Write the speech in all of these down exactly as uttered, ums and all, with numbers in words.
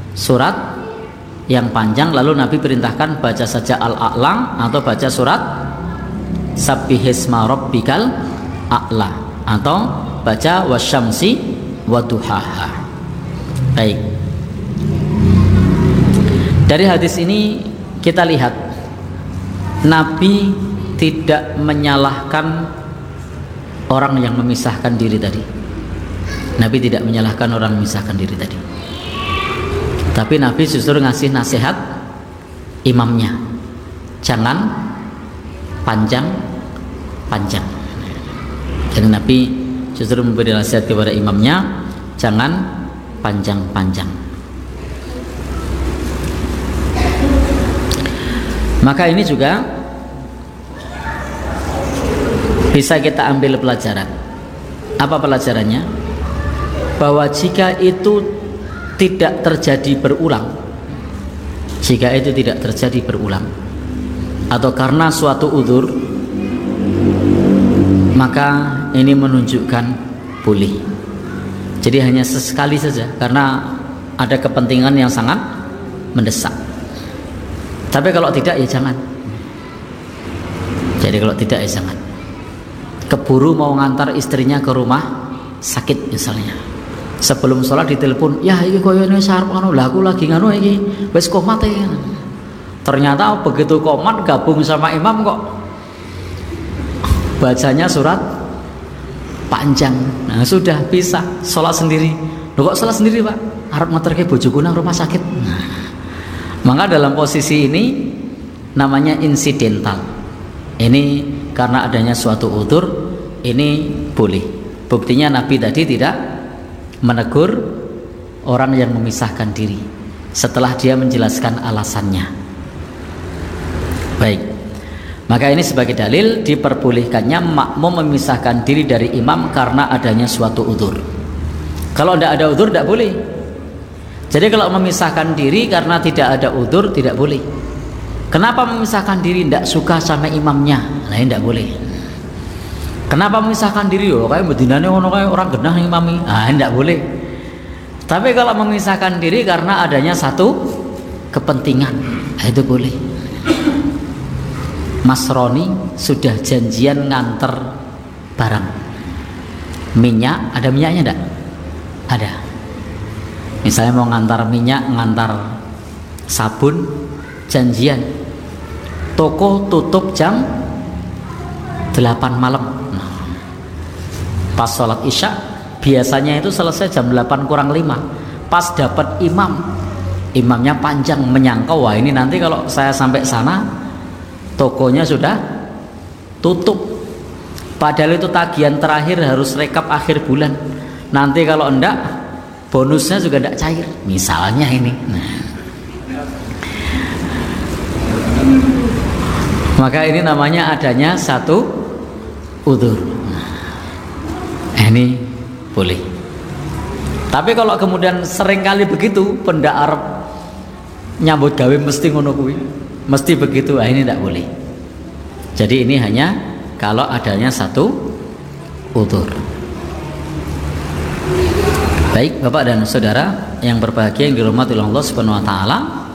surat yang panjang, lalu Nabi perintahkan baca saja Al-A'la atau baca surat Sabbihisma Rabbikal A'la atau baca Wasyamsi Waduhaha. Baik. Dari hadis ini kita lihat Nabi tidak menyalahkan orang yang memisahkan diri tadi. Nabi tidak menyalahkan orang memisahkan diri tadi. Tapi Nabi justru ngasih nasihat imamnya, jangan panjang-panjang. Jadi Nabi justru memberi nasihat kepada imamnya, jangan panjang-panjang. Maka ini juga bisa kita ambil pelajaran. Apa pelajarannya? Bahwa jika itu tidak terjadi berulang, jika itu tidak terjadi berulang, atau karena suatu udzur, maka ini menunjukkan boleh. Jadi hanya sesekali saja karena ada kepentingan yang sangat mendesak. Tapi kalau tidak ya jangan. Jadi kalau tidak ya jangan. Keburu mau ngantar istrinya ke rumah sakit misalnya, sebelum sholat ditelepon, ya iki koyo ini sarep anu, lah aku lagi nganu iki wis komat iki. Ternyata begitu komat gabung sama imam kok bacanya surat panjang. Nah sudah bisa sholat sendiri. Loh kok sholat sendiri Pak? Arep ngeterke bojoku nang rumah sakit. Nah, maka dalam posisi ini namanya insidental. Ini karena adanya suatu udzur, ini boleh. Buktinya Nabi tadi tidak menegur orang yang memisahkan diri setelah dia menjelaskan alasannya. Baik, maka ini sebagai dalil diperbolehkannya makmum memisahkan diri dari imam karena adanya suatu udzur. Kalau tidak ada udzur tidak boleh. Jadi kalau memisahkan diri karena tidak ada udzur tidak boleh. Kenapa memisahkan diri? Tidak suka sama imamnya, nah ini tidak boleh. Kenapa memisahkan diri? Oh kayak bedinane ono kayak orang genah imami, nah ini tidak boleh. Tapi kalau memisahkan diri karena adanya satu kepentingan, nah itu boleh. Mas Roni sudah janjian nganter barang minyak, ada minyaknya enggak? Ada. Misalnya mau ngantar minyak, ngantar sabun, janjian. Toko tutup jam delapan malam. Nah, pas sholat isya biasanya itu selesai jam delapan kurang lima. Pas dapat imam, imamnya panjang, menyangka wah ini nanti kalau saya sampai sana tokonya sudah tutup. Padahal itu tagihan terakhir harus rekap akhir bulan. Nanti kalau enggak bonusnya juga enggak cair. Misalnya ini. Nah. Maka ini namanya adanya satu udzur. Nah, ini boleh. Tapi kalau kemudian sering kali begitu, pendak arep nyambut gawe mesti ngono kuwi, mesti begitu, ah ini tidak boleh. Jadi ini hanya kalau adanya satu udzur. Baik, Bapak dan Saudara yang berbahagia yang dirahmati Allah Subhanahu wa taala,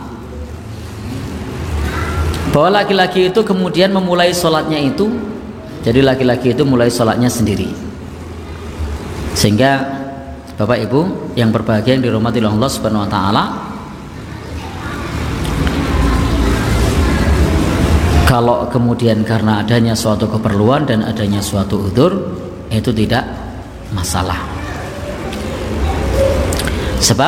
bahwa laki-laki itu kemudian memulai sholatnya itu, jadi laki-laki itu mulai sholatnya sendiri. Sehingga Bapak Ibu yang berbahagia yang dirahmati Allah Subhanahu wa taala, kalau kemudian karena adanya suatu keperluan dan adanya suatu udzur, itu tidak masalah. Sebab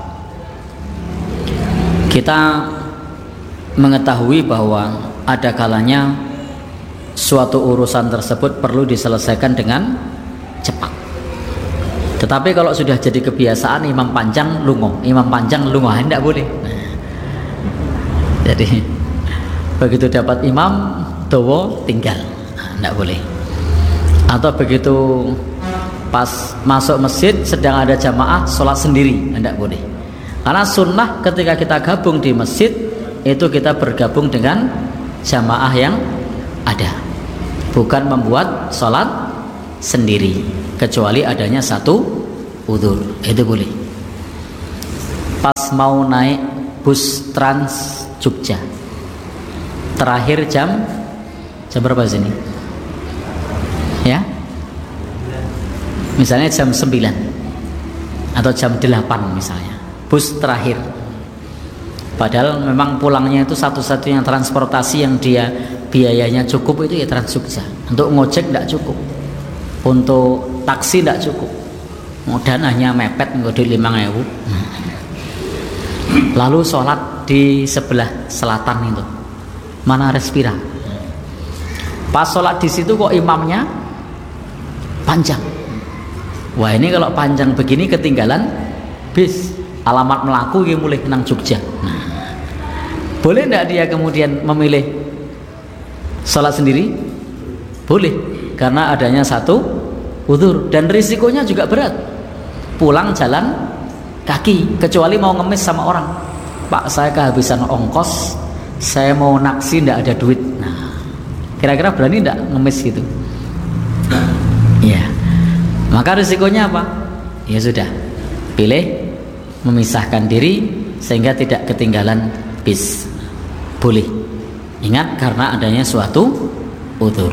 kita mengetahui bahwa ada kalanya suatu urusan tersebut perlu diselesaikan dengan cepat. Tetapi kalau sudah jadi kebiasaan imam panjang lungo, imam panjang lungo, tidak boleh. Nah, jadi begitu dapat imam dawa tinggal, tidak boleh. Atau begitu pas masuk masjid sedang ada jamaah sholat sendiri, tidak boleh. Karena sunnah ketika kita gabung di masjid itu kita bergabung dengan jamaah yang ada, bukan membuat sholat sendiri, kecuali adanya satu udzur, itu boleh. Pas mau naik bus Trans Jogja. Terakhir jam jam berapa sini? Ya? Misalnya jam sembilan atau jam delapan misalnya. Bus terakhir. Padahal memang pulangnya itu satu-satunya transportasi yang dia biayanya cukup itu ya Trans Jogja. Untuk ngojek tidak cukup, untuk taksi tidak cukup, dan hanya mepet ngode lima ribu. Lalu sholat di sebelah selatan itu, mana Respira. Pas sholat di situ kok imamnya panjang. Wah ini kalau panjang begini ketinggalan bis. Alamat melaku dia mulai nang Jogja. Nah, boleh tidak dia kemudian memilih sholat sendiri? Boleh, karena adanya satu udzur dan risikonya juga berat. Pulang jalan kaki, kecuali mau ngemis sama orang. Pak, saya kehabisan ongkos, saya mau naksi tidak ada duit. Nah, kira-kira berani tidak ngemis gitu? Ya, maka risikonya apa? Ya sudah, pilih memisahkan diri sehingga tidak ketinggalan bis. Boleh. Ingat, karena adanya suatu udzur.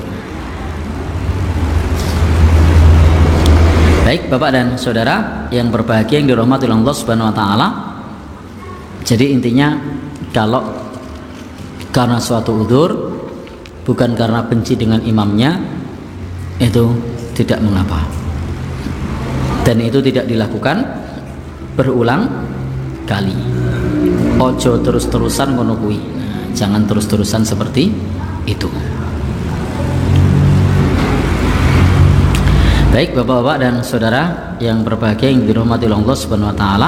Baik Bapak dan Saudara yang berbahagia yang dirahmati Allah Subhanahu wa taala. Jadi intinya kalau karena suatu udzur, bukan karena benci dengan imamnya, itu tidak mengapa. Dan itu tidak dilakukan berulang kali. Ojo terus-terusan ngono kuwi. Nah, jangan terus-terusan seperti itu. Baik Bapak-bapak dan Saudara yang berbahagia yang dirahmati Allah Subhanahu wa taala.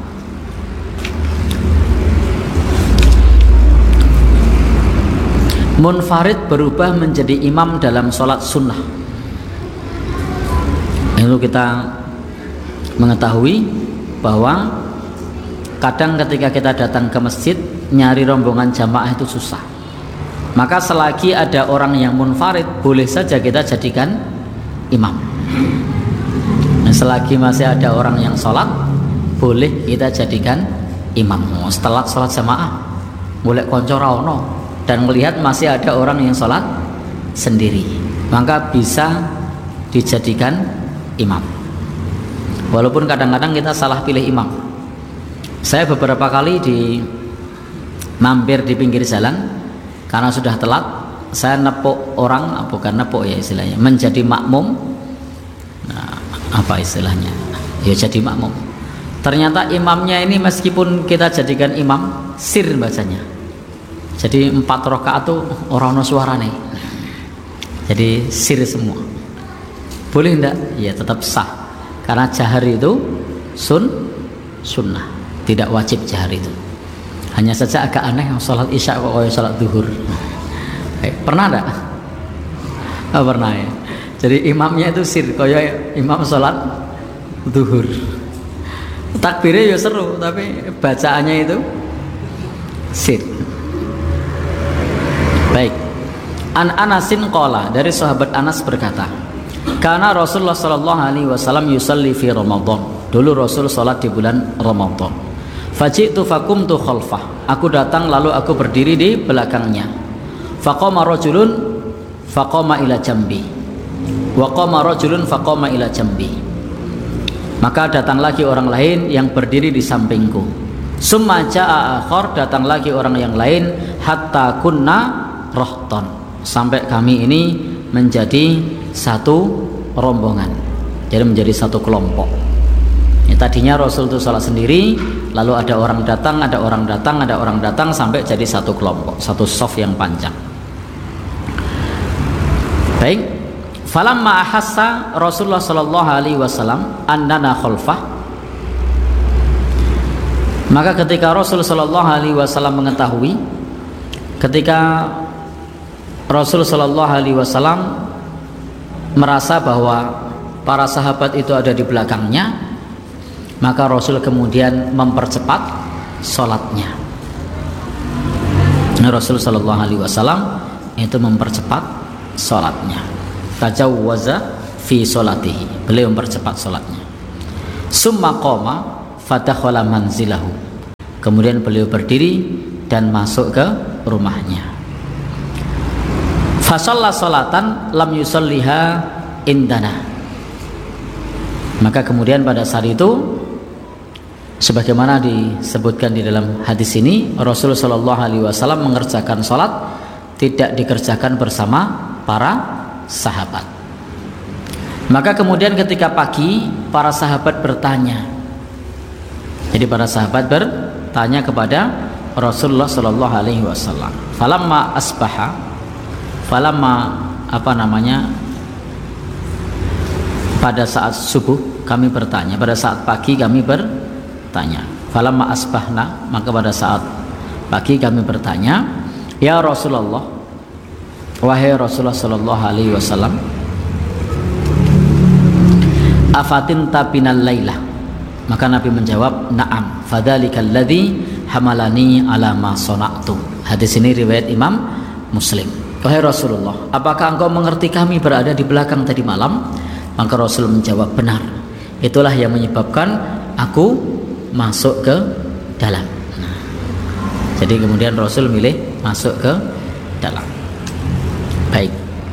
Munfarid berubah menjadi imam dalam sholat sunnah. Itu kita mengetahui bahwa kadang ketika kita datang ke masjid nyari rombongan jamaah itu susah. Maka selagi ada orang yang munfarid, boleh saja kita jadikan imam. Nah, selagi masih ada orang yang sholat, boleh kita jadikan imam. Setelah sholat jamaah, boleh konco raono dan melihat masih ada orang yang sholat sendiri, maka bisa dijadikan imam. Walaupun kadang-kadang kita salah pilih imam. Saya beberapa kali di mampir di pinggir jalan karena sudah telat, saya nepuk orang, bukan nepuk ya istilahnya, menjadi makmum. Nah, apa istilahnya? Ya jadi makmum. Ternyata imamnya ini meskipun kita jadikan imam, sir bacanya. Jadi empat rakaat tuh orang no suarane. Jadi sir semua. Boleh enggak? Ya tetap sah. Karena jahar itu sun sunnah, tidak wajib jahar itu. Hanya saja agak aneh sholat isya kok kayak sholat duhur. Eh, pernah enggak? Oh, pernah ya. Jadi imamnya itu sir, kayak imam sholat duhur. Takbirnya ya seru, tapi bacaannya itu sir. Baik. An Anasin qala, dari sahabat Anas berkata, karena Rasulullah Sallallahu Alaihi Wasallam yusalli fi Ramadan. Dulu Rasul salat di bulan Ramadan. Faji'tu fakumtu khalfah. Aku datang lalu aku berdiri di belakangnya. Faqama rajulun faqama ila jambi. Wa qama rajulun faqama ila jambi. Maka datang lagi orang lain yang berdiri di sampingku. Summa ja'a akhar, datang lagi orang yang lain, hatta kunna rahton, sampai kami ini menjadi satu rombongan, jadi menjadi satu kelompok. Ya, tadinya Rasul itu salat sendiri, lalu ada orang datang, ada orang datang, ada orang datang, sampai jadi satu kelompok, satu shaf yang panjang. Baik, falamma ahassa Rasulullah sallallahu alaihi wasallam annana khalfah, maka ketika Rasul sallallahu alaihi wasallam mengetahui, ketika Rasul sallallahu alaihi wasallam merasa bahwa para sahabat itu ada di belakangnya, maka Rasul kemudian mempercepat sholatnya. Nah, Rasul sallallahu alaihi wasallam itu mempercepat sholatnya. Tajawwaza fi sholatihi, beliau mempercepat sholatnya. Summa qoma fadakhala manzilahu, Kemudian beliau berdiri dan masuk ke rumahnya. Fasalla salatan lam yusalliha indana. Maka kemudian pada saat itu, sebagaimana disebutkan di dalam hadis ini, Rasulullah shallallahu alaihi wasallam mengerjakan salat tidak dikerjakan bersama para sahabat. Maka kemudian ketika pagi, para sahabat bertanya. Jadi para sahabat bertanya kepada Rasulullah shallallahu alaihi wasallam. Falamma asbaha, falamma apa namanya? Pada saat subuh kami bertanya, pada saat pagi kami bertanya. Falamma asbahna, maka pada saat pagi kami bertanya, ya Rasulullah, wahai Rasulullah shallallahu alaihi wasallam, afatin tabinal lailah. Maka Nabi menjawab, na'am, fadzalikal ladzi hamalani ala ma sana'tu. Hadis ini riwayat Imam Muslim. Wahai Rasulullah, apakah engkau mengerti kami berada di belakang tadi malam? Maka Rasul menjawab, benar. Itulah yang menyebabkan aku masuk ke dalam. Nah, jadi kemudian Rasul milih masuk ke dalam. Baik,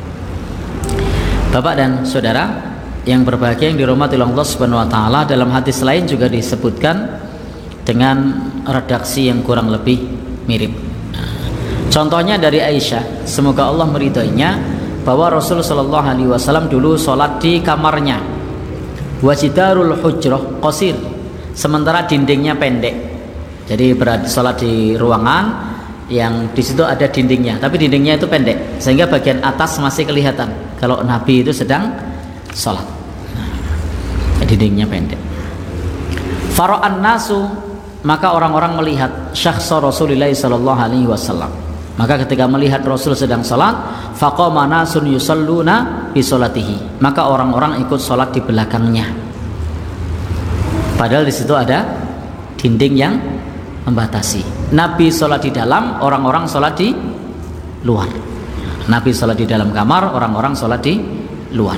Bapak dan Saudara yang berbahagia yang dirahmati Allah Subhanahu wa taala, dalam hadis lain juga disebutkan dengan redaksi yang kurang lebih mirip. Contohnya dari Aisyah, semoga Allah meridainya, bahwa Rasul sallallahu alaihi wasallam dulu sholat di kamarnya, wajidarul hujrah qasir, sementara dindingnya pendek. Jadi berada sholat di ruangan yang di situ ada dindingnya, tapi dindingnya itu pendek sehingga bagian atas masih kelihatan kalau Nabi itu sedang sholat. Nah, dindingnya pendek. Fara'an nasu, maka orang-orang melihat syakhsa Rasulullah sallallahu alaihi wasallam. Maka ketika melihat Rasul sedang sholat, faqama nasun yusalluna bi sholatihi, maka orang-orang ikut sholat di belakangnya. Padahal di situ ada dinding yang membatasi. Nabi sholat di dalam, orang-orang sholat di luar. Nabi sholat di dalam kamar, orang-orang sholat di luar.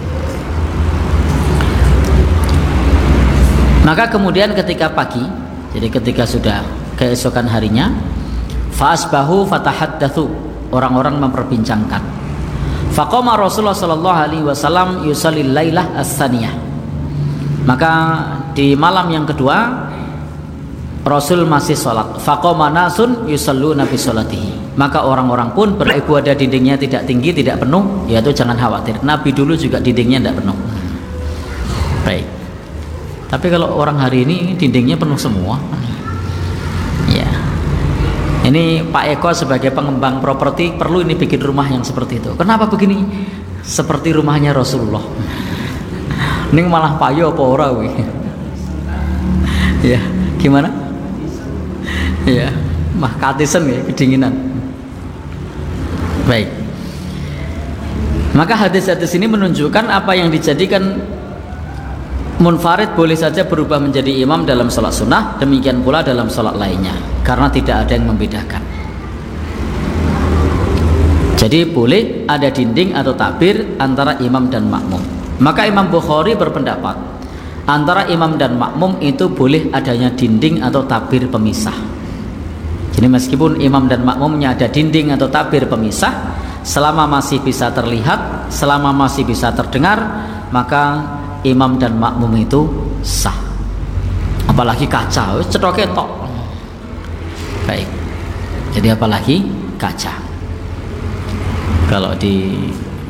Maka kemudian ketika pagi, jadi ketika sudah keesokan harinya, fa'asbahu fatahaddatsu, orang-orang memperbincangkan. Faqama Rasulullah sallallahu alaihi wasallam yusallil lailah as-saniyah. Maka di malam yang kedua Rasul masih sholat. Faqama nasun yusalluna bi sholatihi. Maka orang-orang pun beribu, ada dindingnya tidak tinggi, tidak penuh, yaitu jangan khawatir. Nabi dulu juga dindingnya tidak penuh. Baik. Tapi kalau orang hari ini dindingnya penuh semua. Ya. Ini Pak Eko sebagai pengembang properti perlu ini bikin rumah yang seperti itu. Kenapa begini? Seperti rumahnya Rasulullah. Ini malah payo apa ora wi? Ya, gimana? Ya, mah katisen ya, kedinginan. Baik. Maka hadis-hadis ini menunjukkan apa yang dijadikan munfarid boleh saja berubah menjadi imam dalam sholat sunnah, demikian pula dalam sholat lainnya, karena tidak ada yang membedakan. Jadi boleh ada dinding atau takbir antara imam dan makmum. Maka Imam Bukhari berpendapat antara imam dan makmum itu boleh adanya dinding atau takbir pemisah. Jadi meskipun imam dan makmumnya ada dinding atau takbir pemisah, selama masih bisa terlihat, selama masih bisa terdengar, maka imam dan makmum itu sah. Apalagi kaca, cetoke tok. Baik. Jadi apalagi kaca. Kalau di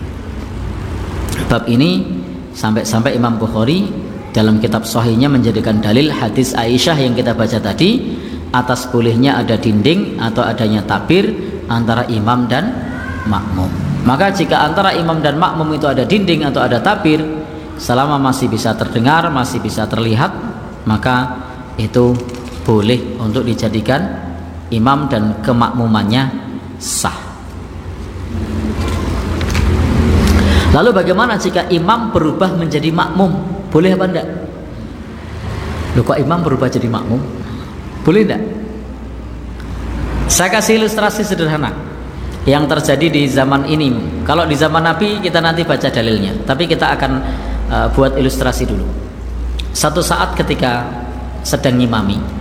bab ini sampai-sampai Imam Bukhari dalam kitab Sahihnya menjadikan dalil hadis Aisyah yang kita baca tadi, atas bolehnya ada dinding atau adanya takbir antara imam dan makmum. Maka jika antara imam dan makmum itu ada dinding atau ada takbir, selama masih bisa terdengar, masih bisa terlihat, maka itu boleh untuk dijadikan imam dan kemakmumannya sah. Lalu bagaimana jika imam berubah menjadi makmum? Boleh apa enggak? Loh, kok imam berubah jadi makmum? Boleh enggak? Saya kasih ilustrasi sederhana yang terjadi di zaman ini. Kalau di zaman Nabi kita nanti baca dalilnya, tapi kita akan uh, buat ilustrasi dulu. Satu saat ketika sedang ngimami,